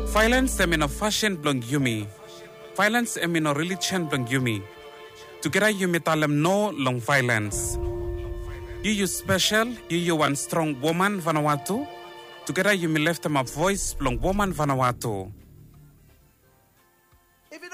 Violence em in a fashion blong yumi. Violence em in a religion blong yumi. Together yumi talem no long violence. You special, you one strong woman Vanuatu. Together yumi left them a voice blong woman Vanuatu.